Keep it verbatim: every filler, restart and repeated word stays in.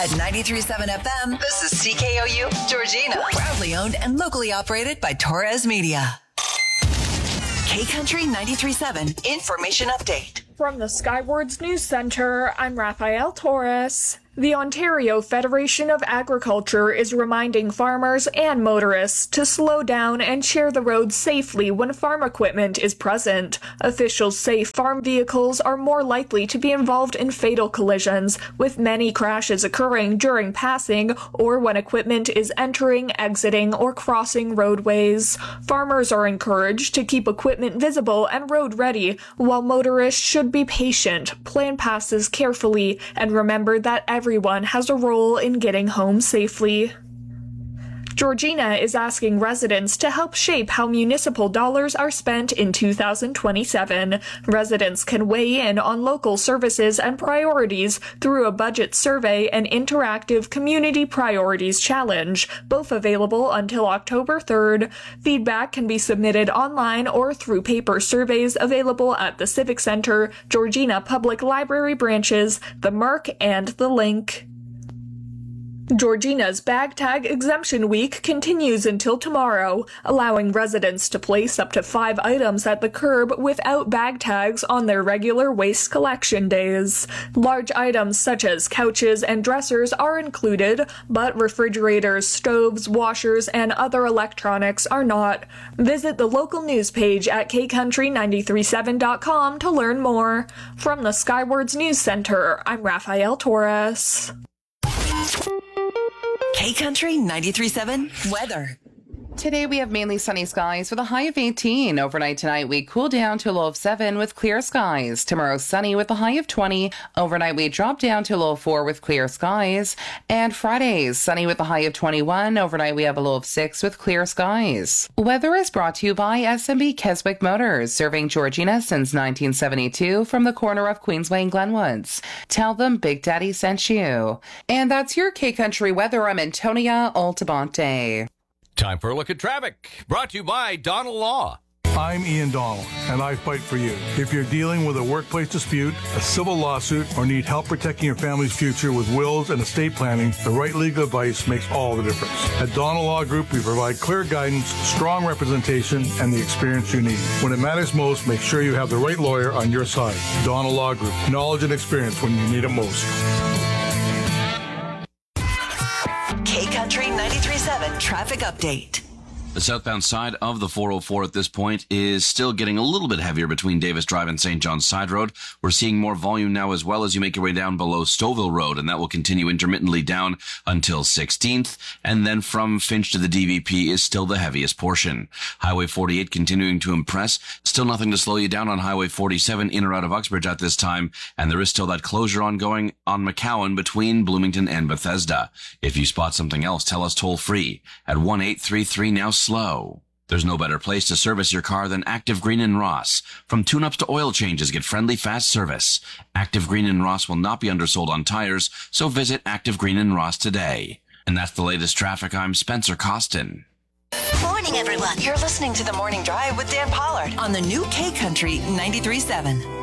At ninety-three point seven F M, this is C K O U Georgina. Proudly owned and locally operated by Torres Media. K-Country ninety-three point seven Information Update. From the Skywards News Center, I'm Rafael Torres. The Ontario Federation of Agriculture is reminding farmers and motorists to slow down and share the road safely when farm equipment is present. Officials say farm vehicles are more likely to be involved in fatal collisions, with many crashes occurring during passing or when equipment is entering, exiting, or crossing roadways. Farmers are encouraged to keep equipment visible and road ready, while motorists should be patient, plan passes carefully, and remember that every Everyone has a role in getting home safely. Georgina is asking residents to help shape how municipal dollars are spent in two thousand twenty-seven. Residents can weigh in on local services and priorities through a budget survey and interactive Community Priorities Challenge, both available until October third. Feedback can be submitted online or through paper surveys available at the Civic Center, Georgina Public Library branches, the Merc, and the Link. Georgina's Bag Tag Exemption Week continues until tomorrow, allowing residents to place up to five items at the curb without bag tags on their regular waste collection days. Large items such as couches and dressers are included, but refrigerators, stoves, washers, and other electronics are not. Visit the local news page at k country nine three seven dot com to learn more. From the Skywards News Center, I'm Rafael Torres. K-Country ninety-three point seven weather. Today we have mainly sunny skies with a high of eighteen. Overnight tonight we cool down to a low of seven with clear skies. Tomorrow sunny with a high of twenty. Overnight we drop down to a low of four with clear skies. And Fridays sunny with a high of twenty-one. Overnight we have a low of six with clear skies. Weather is brought to you by S and B Keswick Motors, serving Georgina since nineteen seventy-two from the corner of Queensway and Glenwoods. Tell them Big Daddy sent you. And that's your K-Country weather. I'm Antonia Altamonte. Time for a look at traffic, brought to you by Donald Law. I'm Ian Donald, and I fight for you. If you're dealing with a workplace dispute, a civil lawsuit, or need help protecting your family's future with wills and estate planning, the right legal advice makes all the difference. At Donald Law Group, we provide clear guidance, strong representation, and the experience you need. When it matters most, make sure you have the right lawyer on your side. Donald Law Group, knowledge and experience when you need it most. K-Country ninety-three point seven traffic update. The southbound side of the four oh four at this point is still getting a little bit heavier between Davis Drive and Saint John's Side Road. We're seeing more volume now as well as you make your way down below Stouffville Road, and that will continue intermittently down until sixteenth. And then from Finch to the D V P is still the heaviest portion. Highway forty-eight continuing to impress. Still nothing to slow you down on Highway forty-seven in or out of Uxbridge at this time. And there is still that closure ongoing on McCowan between Bloomington and Bethesda. If you spot something else, tell us toll free at one eight three three now slow. There's no better place to service your car than Active Green and Ross. From tune-ups to oil changes, get friendly, fast service. Active Green and Ross will not be undersold on tires, so visit Active Green and Ross today. And that's the latest traffic. I'm Spencer Costin. Morning, everyone. You're listening to The Morning Drive with Dan Pollard on the new K-Country ninety-three point seven.